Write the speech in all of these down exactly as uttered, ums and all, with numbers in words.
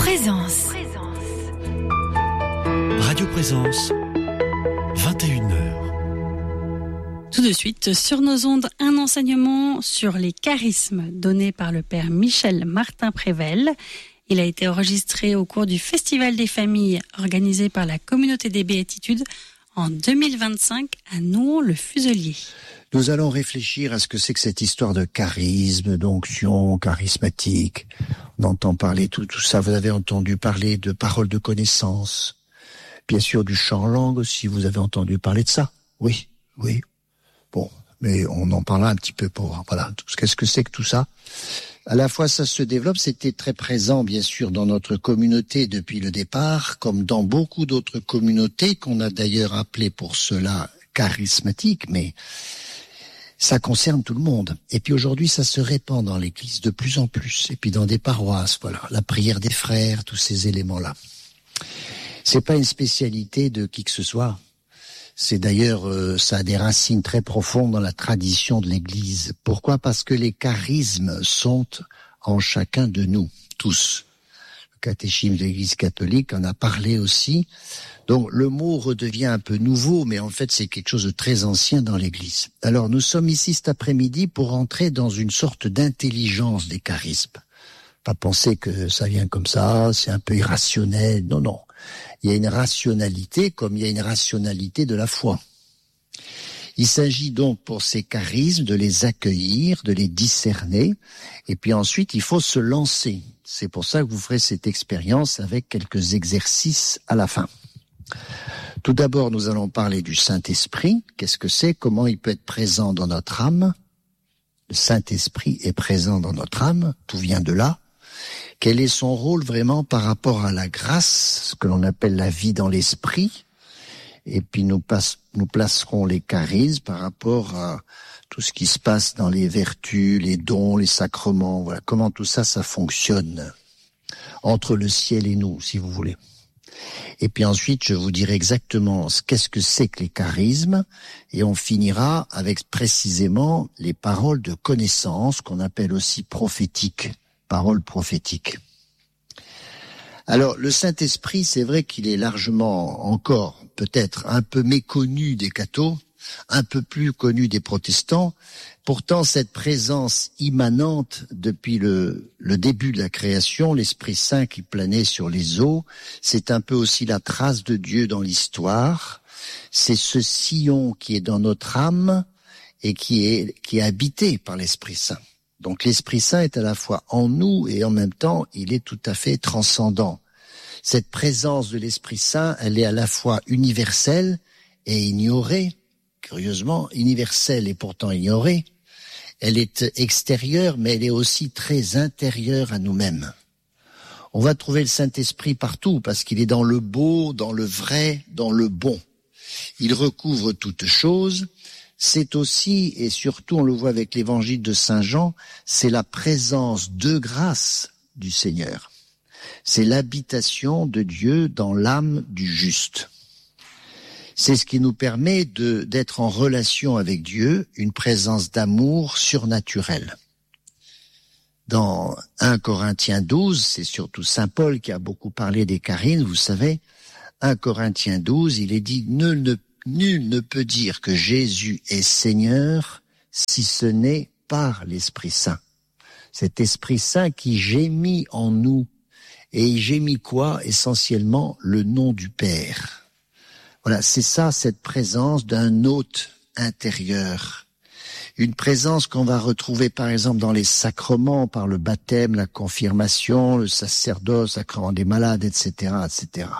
Présence. Radio Présence, vingt et une heures. Tout de suite, sur nos ondes, un enseignement sur les charismes donné par le père Michel Martin-Prével. Il a été enregistré au cours du Festival des familles organisé par la Communauté des Béatitudes en deux mille vingt-cinq à Nouon-le-Fuselier. Nous allons réfléchir à ce que c'est que cette histoire de charisme, d'onction charismatique. On entend parler tout, tout ça. Vous avez entendu parler de paroles de connaissance. Bien sûr, du chant en langue aussi. Vous avez entendu parler de ça? Oui, oui. Bon, mais on en parlera un petit peu pour voir. Voilà, qu'est-ce que c'est que tout ça? À la fois, ça se développe. C'était très présent, bien sûr, dans notre communauté depuis le départ, comme dans beaucoup d'autres communautés qu'on a d'ailleurs appelées pour cela charismatiques, mais ça concerne tout le monde. Et puis aujourd'hui, ça se répand dans l'Église de plus en plus. Et puis dans des paroisses, voilà, la prière des frères, tous ces éléments-là. C'est pas une spécialité de qui que ce soit. C'est d'ailleurs, euh, ça a des racines très profondes dans la tradition de l'Église. Pourquoi? Parce que les charismes sont en chacun de nous, tous. Le catéchisme de l'Église catholique en a parlé aussi. Donc le mot redevient un peu nouveau, mais en fait c'est quelque chose de très ancien dans l'Église. Alors nous sommes ici cet après-midi pour entrer dans une sorte d'intelligence des charismes. Pas penser que ça vient comme ça, c'est un peu irrationnel. Non, non. Il y a une rationalité comme il y a une rationalité de la foi. Il s'agit donc pour ces charismes de les accueillir, de les discerner, et puis ensuite il faut se lancer. C'est pour ça que vous ferez cette expérience avec quelques exercices à la fin. Tout d'abord, nous allons parler du Saint-Esprit. Qu'est-ce que c'est? Comment il peut être présent dans notre âme? Le Saint-Esprit est présent dans notre âme, tout vient de là. Quel est son rôle vraiment par rapport à la grâce, ce que l'on appelle la vie dans l'esprit? Et puis nous, passe, nous placerons les charismes par rapport à tout ce qui se passe dans les vertus, les dons, les sacrements. Voilà comment tout ça, ça fonctionne entre le ciel et nous, si vous voulez. Et puis ensuite, je vous dirai exactement ce qu'est-ce que c'est que les charismes, et on finira avec précisément les paroles de connaissance qu'on appelle aussi prophétiques. Parole prophétique. Alors, le Saint-Esprit, c'est vrai qu'il est largement encore, peut-être, un peu méconnu des cathos, un peu plus connu des protestants. Pourtant, cette présence immanente depuis le, le début de la création, l'Esprit Saint qui planait sur les eaux, c'est un peu aussi la trace de Dieu dans l'histoire. C'est ce sillon qui est dans notre âme et qui est, qui est habité par l'Esprit Saint. Donc l'Esprit Saint est à la fois en nous et en même temps, il est tout à fait transcendant. Cette présence de l'Esprit Saint, elle est à la fois universelle et ignorée. Curieusement, universelle et pourtant ignorée. Elle est extérieure, mais elle est aussi très intérieure à nous-mêmes. On va trouver le Saint-Esprit partout parce qu'il est dans le beau, dans le vrai, dans le bon. Il recouvre toutes choses. C'est aussi, et surtout on le voit avec l'évangile de Saint Jean, c'est la présence de grâce du Seigneur. C'est l'habitation de Dieu dans l'âme du juste. C'est ce qui nous permet de, d'être en relation avec Dieu, une présence d'amour surnaturelle. Dans un Corinthiens douze, c'est surtout Saint Paul qui a beaucoup parlé des charismes, vous savez, un Corinthiens douze, il est dit « Nul ne Nul ne peut dire que Jésus est Seigneur si ce n'est par l'Esprit Saint. » Cet Esprit Saint qui gémit en nous. Et il gémit quoi? Essentiellement le nom du Père. Voilà, c'est ça, cette présence d'un hôte intérieur. Une présence qu'on va retrouver par exemple dans les sacrements, par le baptême, la confirmation, le sacerdoce, le sacrement des malades, et cetera, et cetera.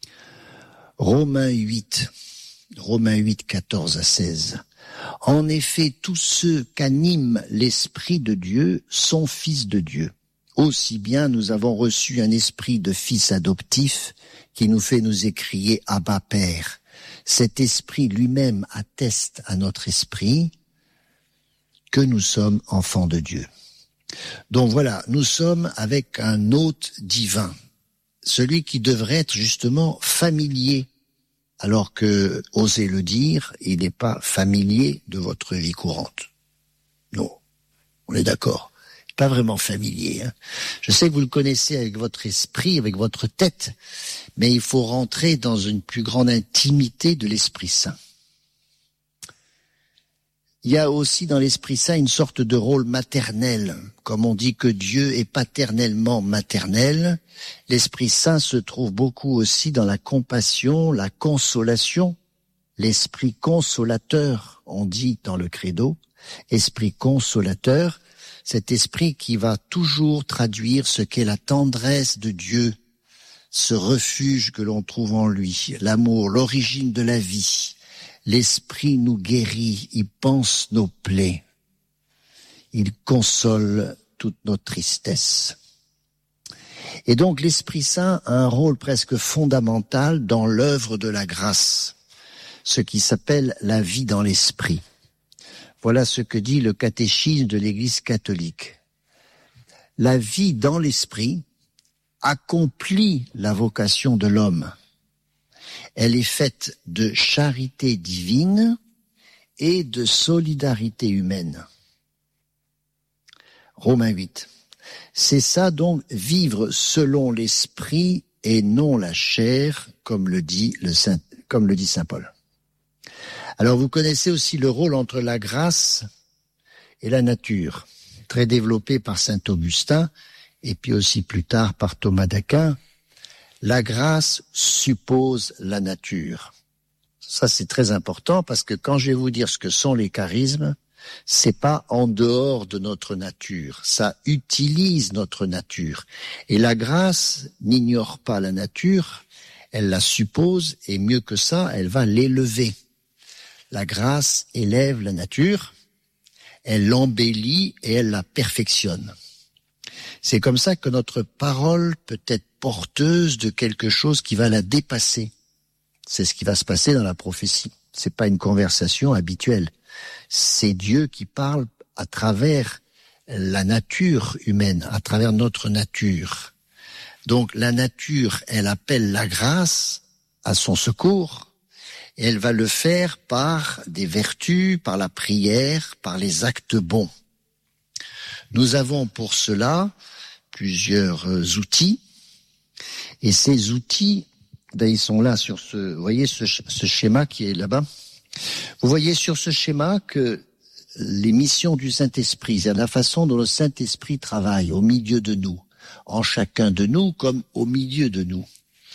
Romains huit. Romains huit, quatorze à seize. En effet, tous ceux qu'anime l'Esprit de Dieu sont fils de Dieu. Aussi bien nous avons reçu un esprit de fils adoptif qui nous fait nous écrier « Abba Père ». Cet esprit lui-même atteste à notre esprit que nous sommes enfants de Dieu. Donc voilà, nous sommes avec un hôte divin, celui qui devrait être justement familier. Alors que, osez le dire, il n'est pas familier de votre vie courante. Non, on est d'accord. pas vraiment familier. Hein. Je sais que vous le connaissez avec votre esprit, avec votre tête, mais il faut rentrer dans une plus grande intimité de l'Esprit Saint. Il y a aussi dans l'Esprit Saint une sorte de rôle maternel. Comme on dit que Dieu est paternellement maternel, l'Esprit Saint se trouve beaucoup aussi dans la compassion, la consolation, l'Esprit consolateur, on dit dans le credo, Esprit consolateur, cet esprit qui va toujours traduire ce qu'est la tendresse de Dieu, ce refuge que l'on trouve en lui, l'amour, l'origine de la vie. L'Esprit nous guérit, il panse nos plaies, il console toute notre tristesse. Et donc l'Esprit Saint a un rôle presque fondamental dans l'œuvre de la grâce, ce qui s'appelle la vie dans l'Esprit. Voilà ce que dit le catéchisme de l'Église catholique. La vie dans l'Esprit accomplit la vocation de l'homme. Elle est faite de charité divine et de solidarité humaine. Romains huit. C'est ça donc, vivre selon l'esprit et non la chair, comme le dit le Saint, comme le dit Saint Paul. Alors vous connaissez aussi le rôle entre la grâce et la nature, très développé par Saint Augustin et puis aussi plus tard par Thomas d'Aquin. La grâce suppose la nature. Ça, c'est très important parce que quand je vais vous dire ce que sont les charismes, c'est pas en dehors de notre nature. Ça utilise notre nature. Et la grâce n'ignore pas la nature, elle la suppose et mieux que ça, elle va l'élever. La grâce élève la nature, elle l'embellit et elle la perfectionne. C'est comme ça que notre parole peut être porteuse de quelque chose qui va la dépasser. C'est ce qui va se passer dans la prophétie. C'est pas une conversation habituelle. C'est Dieu qui parle à travers la nature humaine, à travers notre nature. Donc la nature, elle appelle la grâce à son secours, et elle va le faire par des vertus, par la prière, par les actes bons. Nous avons pour cela plusieurs outils, et ces outils, ben, ils sont là sur ce, vous voyez ce, ce schéma qui est là-bas. Vous voyez sur ce schéma que les missions du Saint-Esprit, c'est la façon dont le Saint-Esprit travaille au milieu de nous, en chacun de nous comme au milieu de nous.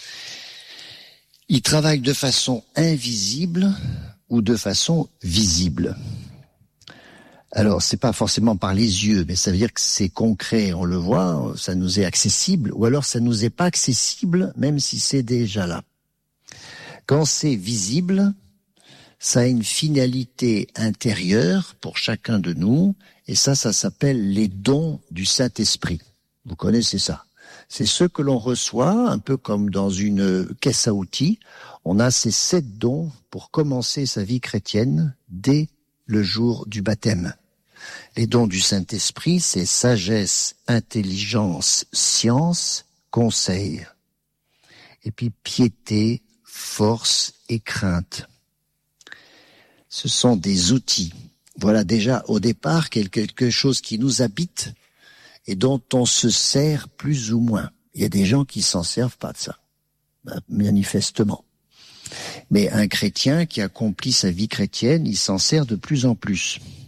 Il travaille de façon invisible ou de façon visible. Alors, c'est pas forcément par les yeux, mais ça veut dire que c'est concret, on le voit, ça nous est accessible, ou alors ça nous est pas accessible, même si c'est déjà là. Quand c'est visible, ça a une finalité intérieure pour chacun de nous, et ça, ça s'appelle les dons du Saint-Esprit. Vous connaissez ça. C'est ce que l'on reçoit, un peu comme dans une caisse à outils. On a ces sept dons pour commencer sa vie chrétienne dès le jour du baptême. Les dons du Saint-Esprit, c'est sagesse, intelligence, science, conseil. Et puis piété, force et crainte. Ce sont des outils. Voilà déjà au départ quelque chose qui nous habite et dont on se sert plus ou moins. Il y a des gens qui s'en servent pas de ça, manifestement. Mais un chrétien qui accomplit sa vie chrétienne, il s'en sert de plus en plus.